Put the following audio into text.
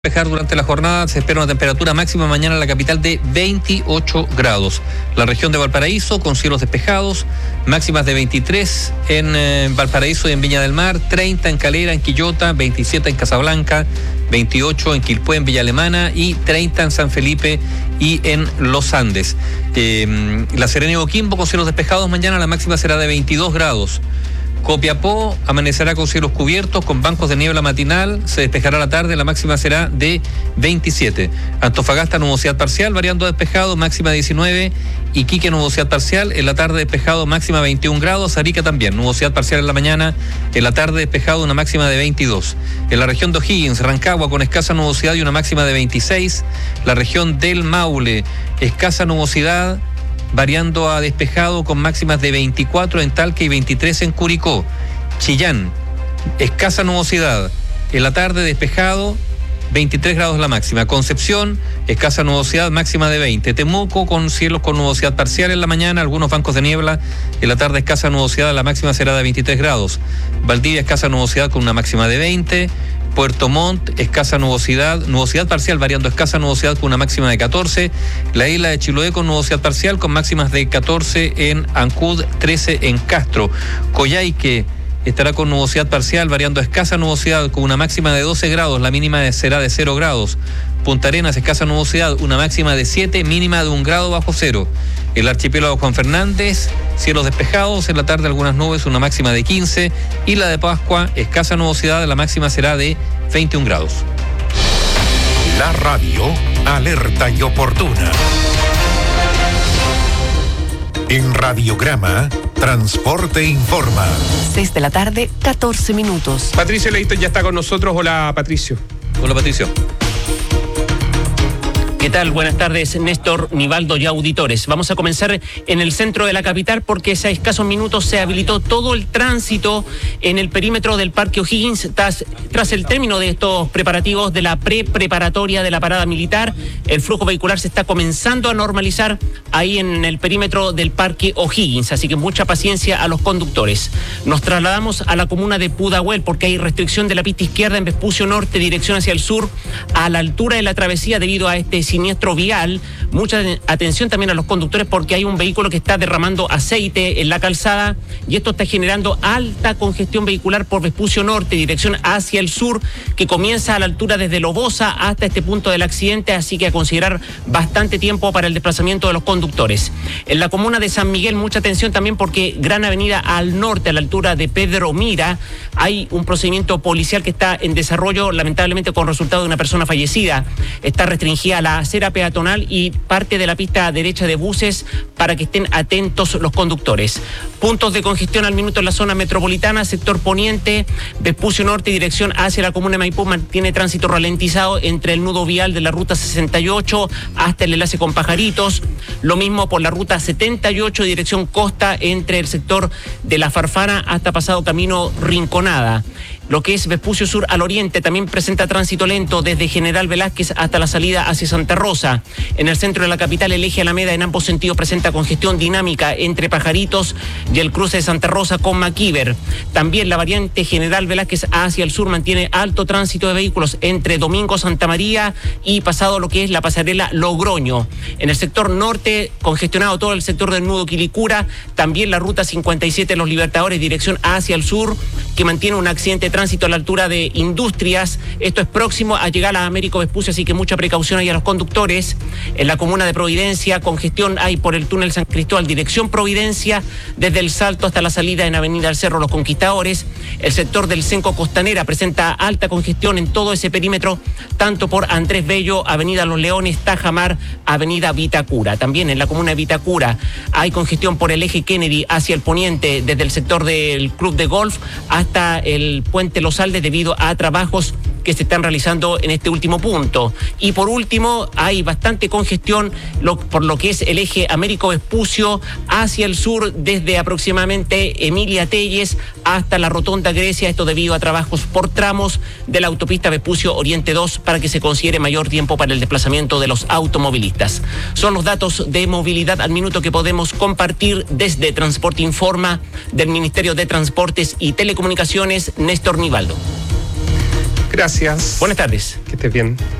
Despejar durante la jornada. Se espera una temperatura máxima mañana en la capital de 28 grados. La región de Valparaíso con cielos despejados, máximas de 23 en Valparaíso y en Viña del Mar, 30 en Calera, en Quillota, 27 en Casablanca, 28 en Quilpué, en Villa Alemana y 30 en San Felipe y en Los Andes. La Serena y Coquimbo con cielos despejados, mañana la máxima será de 22 grados. Copiapó amanecerá con cielos cubiertos, con bancos de niebla matinal, se despejará a la tarde, la máxima será de 27. Antofagasta nubosidad parcial, variando a despejado, máxima 19. Iquique nubosidad parcial, en la tarde despejado, máxima 21 grados. Arica también, nubosidad parcial en la mañana, en la tarde despejado, una máxima de 22. En la región de O'Higgins, Rancagua con escasa nubosidad y una máxima de 26. La región del Maule, escasa nubosidad, variando a despejado con máximas de 24 en Talca y 23 en Curicó. Chillán, escasa nubosidad, en la tarde despejado, 23 grados la máxima. Concepción, escasa nubosidad, máxima de 20. Temuco con cielos con nubosidad parcial en la mañana, algunos bancos de niebla, en la tarde escasa nubosidad, la máxima será de 23 grados. Valdivia, escasa nubosidad con una máxima de 20. Puerto Montt, escasa nubosidad parcial, variando escasa nubosidad con una máxima de 14. La isla de Chiloé con nubosidad parcial, con máximas de 14 en Ancud, 13 en Castro. Coyhaique estará con nubosidad parcial, variando escasa nubosidad con una máxima de 12 grados, la mínima será de 0 grados. Punta Arenas, escasa nubosidad, una máxima de 7, mínima de 1 grado bajo cero. El archipiélago Juan Fernández, cielos despejados, en la tarde algunas nubes, una máxima de 15. Isla de Pascua, escasa nubosidad, la máxima será de 21 grados. La radio, alerta y oportuna. En Radiograma, Transporte Informa. 6 de la tarde, 14 minutos. Patricio Leito ya está con nosotros. Hola, Patricio. Hola, Patricio. ¿Qué tal? Buenas tardes, Néstor, Nivaldo y auditores. Vamos a comenzar en el centro de la capital porque hace escasos minutos se habilitó todo el tránsito en el perímetro del Parque O'Higgins tras el término de estos preparativos de la preparatoria de la parada militar. El flujo vehicular se está comenzando a normalizar ahí en el perímetro del Parque O'Higgins, así que mucha paciencia a los conductores. Nos trasladamos a la comuna de Pudahuel porque hay restricción de la pista izquierda en Vespucio Norte, dirección hacia el sur, a la altura de la travesía debido a este siniestro vial. Mucha atención también a los conductores porque hay un vehículo que está derramando aceite en la calzada y esto está generando alta congestión vehicular por Vespucio Norte, dirección hacia el sur, que comienza a la altura desde Lobosa hasta este punto del accidente, así que a considerar bastante tiempo para el desplazamiento de los conductores. En la comuna de San Miguel, mucha atención también porque Gran Avenida al norte, a la altura de Pedro Mira, hay un procedimiento policial que está en desarrollo, lamentablemente con resultado de una persona fallecida. Está restringida la acera peatonal y parte de la pista derecha de buses para que estén atentos los conductores. Puntos de congestión al minuto en la zona metropolitana, sector poniente, Vespucio Norte, dirección hacia la comuna de Maipú, mantiene tránsito ralentizado entre el nudo vial de la ruta 68 hasta el enlace con Pajaritos. Lo mismo por la ruta 78, dirección costa, entre el sector de La Farfana hasta pasado camino Rinconada. Lo que es Vespucio Sur al oriente también presenta tránsito lento desde General Velázquez hasta la salida hacia Santa Rosa. En el centro de la capital, el eje Alameda en ambos sentidos presenta congestión dinámica entre Pajaritos y el cruce de Santa Rosa con Maquíver. También la variante General Velázquez hacia el sur mantiene alto tránsito de vehículos entre Domingo Santa María y pasado lo que es la pasarela Logroño. En el sector norte, congestionado todo el sector del nudo Quilicura, también la ruta 57 Los Libertadores, dirección hacia el sur, que mantiene un accidente de tránsito a la altura de Industrias. Esto es próximo a llegar a Américo Vespucio, así que mucha precaución ahí a los conductores. En la comuna de Providencia, congestión hay por el túnel San Cristóbal, dirección Providencia, desde el Salto hasta la salida en Avenida El Cerro Los Conquistadores. El sector del Cenco Costanera presenta alta congestión en todo ese perímetro, tanto por Andrés Bello, Avenida Los Leones, Tajamar, Avenida Vitacura. También en la comuna de Vitacura hay congestión por el eje Kennedy hacia el poniente, desde el sector del Club de Golf hasta el puente Los Aldes, debido a trabajos que se están realizando en este último punto. Y por último, hay bastante congestión por lo que es el eje Américo Vespucio hacia el sur, desde aproximadamente Emilia Telles hasta la Rotonda Grecia, esto debido a trabajos por tramos de la autopista Vespucio Oriente 2 para que se considere mayor tiempo para el desplazamiento de los automovilistas. Son los datos de movilidad al minuto que podemos compartir desde Transporte Informa del Ministerio de Transportes y Telecomunicaciones, Néstor Nivaldo. Gracias. Buenas tardes. Que estés bien.